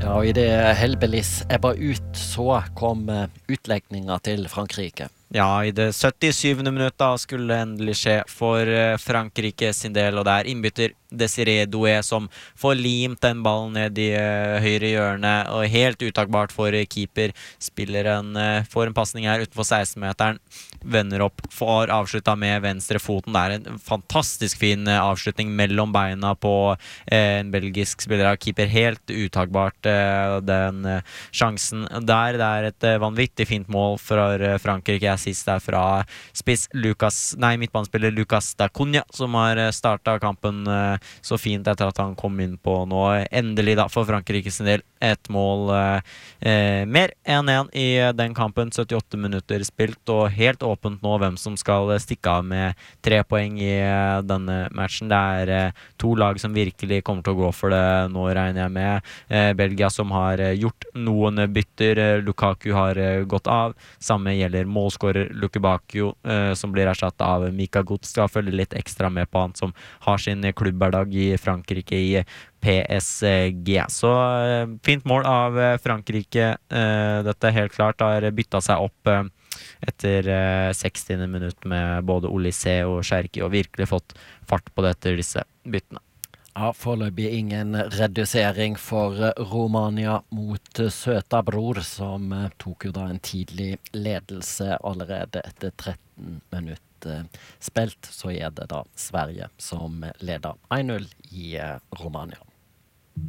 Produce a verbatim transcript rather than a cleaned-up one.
Ja, og i det Helbelis ebba ut, så kom eh, utlegninga til Frankrike. Ja, i det syttisyvende minuttet skulle det endelig skje for eh, Frankrike sin del, og det er innbytter Desiré Doué som får limt den ballen ned i eh, høyre hjørne, og helt utakbart for eh, keeper. Spilleren eh, får en passning her utenfor seksten-meteren, vender opp, får avsluttet med venstre foten. Det er en fantastisk fin eh, avslutning mellom beina på eh, en belgisk spiller. Keeper helt utakbart eh, den eh, sjansen der. Det er et eh, vanvittig fint mål fra eh, Frankrike. Sist er fra spiss Lucas, nei, midtbanespiller Lucas Dacunia, som har startet kampen uh, så fint etter at han kom inn på nå. Endelig da, for Frankrike sin del, et mål uh, uh, mer en en i den kampen, syttiåtte minutter spilt, og helt åpent nå hvem som skal stikke av med tre poeng i uh, denne matchen. Det er uh, to lag som virkelig kommer til å gå for det nå, regner jeg med. Uh, Belgia som har uh, gjort noen bytter, uh, Lukaku har uh, gått av, samme gjelder målskårer Luke Bakio, eh, som blir erstattet av Mika Goetz. Skal følge litt ekstra med på han som har sin klubbhverdag i Frankrike i P S G. Så eh, fint mål av eh, Frankrike. Eh, dette helt klart har byttet seg opp eh, etter eh, sekstiende minutt med både Olysée og Cherki, og virkelig fått fart på det etter disse byttene. Ja, foreløpig ingen redusering for Romania mot søta bror, som tok jo da en tidlig ledelse allerede etter tretten minutter spilt. Så er det da Sverige som leder en null i Romania.